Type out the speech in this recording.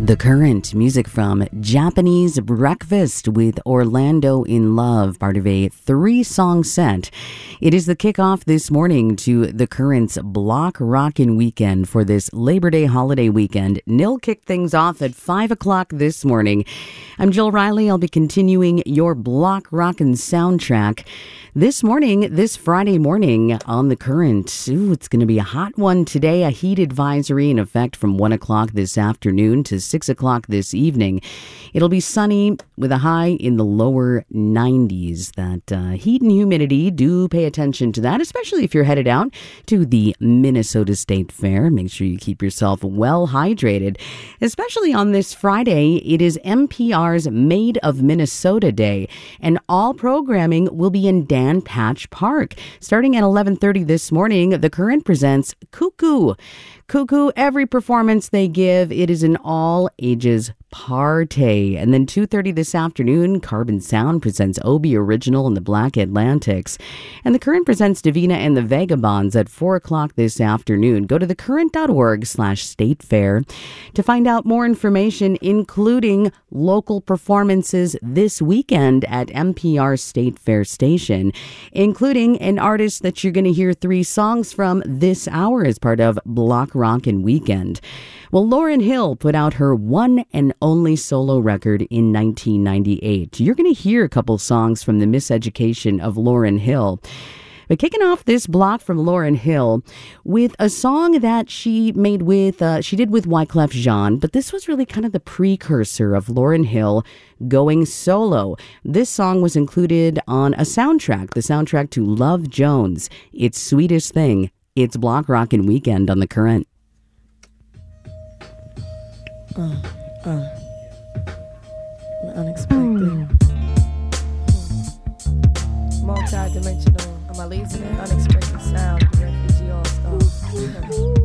The Current, music from Japanese Breakfast with Orlando in Love, part of a 3-song set. It is the kickoff this morning to The Current's Block Rockin' Weekend for this Labor Day holiday weekend. Nil kicked things off at 5 o'clock this morning. I'm Jill Riley. I'll be continuing your Block Rockin' soundtrack this morning, this Friday morning on The Current. Ooh, it's going to be a hot one today. A heat advisory in effect from 1 o'clock this afternoon to 6 o'clock this evening. It'll be sunny with a high in the lower 90s. That heat and humidity, do pay attention to that, especially if you're headed out to the Minnesota State Fair. Make sure you keep yourself well hydrated, especially on this Friday. It is NPR's Made of Minnesota Day, and all programming will be in Dan Patch Park. Starting at 11:30 this morning, The Current presents Cuckoo. Cuckoo, every performance they give, it is an all-ages party. And then 2:30 this afternoon, Carbon Sound presents Obi Original and the Black Atlantics. And The Current presents Davina and the Vagabonds at 4 o'clock this afternoon. Go to thecurrent.org/state fair to find out more information, including local performances this weekend at NPR State Fair Station, including an artist that you're going to hear 3 songs from this hour as part of Block Rockin' Weekend. Well, Lauryn Hill put out her one and only solo record in 1998. You're going to hear a couple songs from the miseducation of Lauryn Hill. But kicking off this block from Lauryn Hill with a song that she made with, she did with Wyclef Jean, but this was really kind of the precursor of Lauryn Hill going solo. This song was included on a soundtrack, the soundtrack to Love Jones, It's Sweetest Thing. It's Block Rockin' Weekend on The Current. Unexpected. Multi-dimensional. Am I listening? Unexpected sound. The refugee all-star.